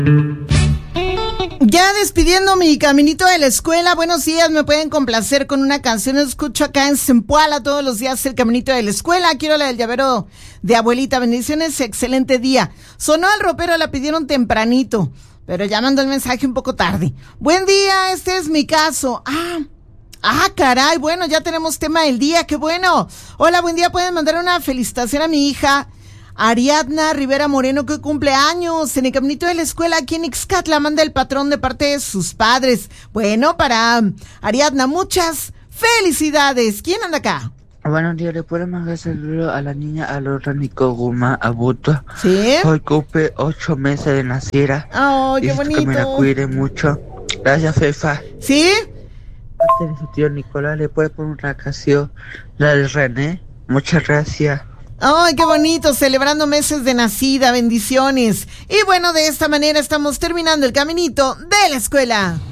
Ya despidiendo mi caminito de la escuela, buenos días, me pueden complacer con una canción, escucho acá en Zempoala todos los días el caminito de la escuela, quiero la del llavero de abuelita, bendiciones, excelente día. Sonó al ropero, la pidieron tempranito, pero ya mandó el mensaje un poco tarde. Buen día, este es mi caso. Caray, bueno, ya tenemos tema del día, qué bueno. Hola, buen día, pueden mandar una felicitación a mi hija Ariadna Rivera Moreno, que cumple años en el caminito de la escuela aquí en Ixcatla, manda el patrón de parte de sus padres. Bueno, para Ariadna, muchas felicidades. ¿Quién anda acá? Buenos días, ¿le puedo mandar saludos a la niña Alora Nicoguma Abuto? Sí. Hoy cumple 8 meses de nacida. ¡Oh, qué bonito! Que me la cuide mucho. Gracias, Fefa. ¿Sí? Parte de su tío Nicolás, ¿le puede poner una canción? La de René. Muchas gracias. ¡Ay, qué bonito! Celebrando meses de nacida, bendiciones. Y bueno, de esta manera estamos terminando el caminito de la escuela.